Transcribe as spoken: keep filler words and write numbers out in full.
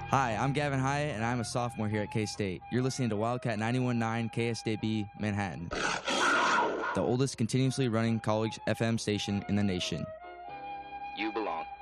Hi, I'm Gavin Hyatt, and I'm a sophomore here at K-State. You're listening to Wildcat ninety-one point nine K S D B Manhattan, the oldest continuously running college F M station in the nation. You belong.